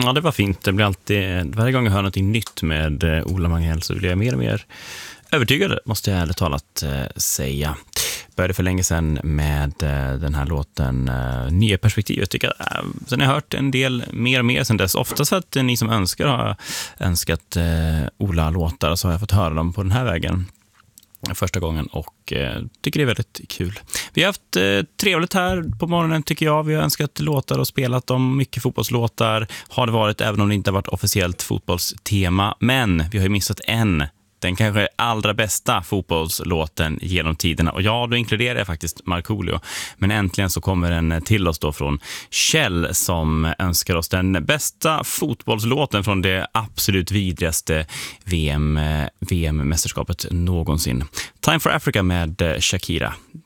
Ja, det var fint. Det blir alltid, varje gång jag hör något nytt med Ola Magnell så blir jag mer och mer övertygad, måste jag ärligt talat säga. Började för länge sedan med den här låten Nya perspektiv. Jag tycker sen har jag hört en del mer och mer sen dess. Oftast att ni som önskar har önskat Ola-låtar, så har jag fått höra dem på den här vägen första gången och tycker det är väldigt kul. Vi har haft trevligt här på morgonen tycker jag. Vi har önskat låtar och spelat om mycket fotbollslåtar. Har det varit, även om det inte har varit officiellt fotbollstema. Men vi har ju missat den kanske allra bästa fotbollslåten genom tiderna. Och ja, då inkluderar jag faktiskt Markoolio. Men äntligen så kommer den till oss då från Kjell som önskar oss den bästa fotbollslåten från det absolut vidrigaste VM-mästerskapet någonsin. Time for Africa med Shakira.